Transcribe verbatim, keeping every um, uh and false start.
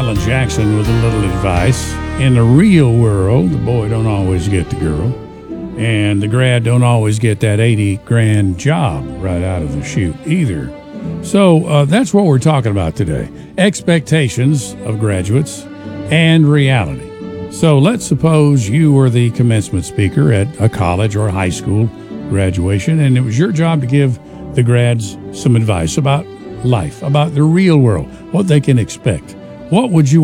Alan Jackson with a little advice. In the real world, the boy don't always get the girl, and the grad don't always get that eighty grand job right out of the chute either. So uh, that's what we're talking about today. Expectations of graduates and reality. So let's suppose you were the commencement speaker at a college or high school graduation, and it was your job to give the grads some advice about life, about the real world, what they can expect. What would you